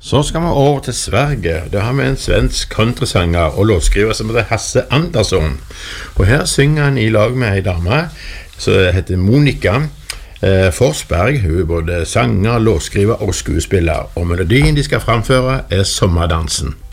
Så skal vi over til Sverige. Da har vi en svensk countrysanger og låtskriver som heter Hasse Andersson. Og her synger han i lag med en dame som heter Monica Forsberg. Hun er både sanger, låtskriver og skuespiller. Og melodien de skal framføre er Sommerdansen.